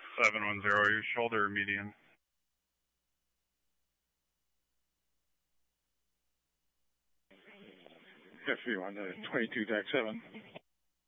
710, your shoulder median. FV1 to 22 deck 7.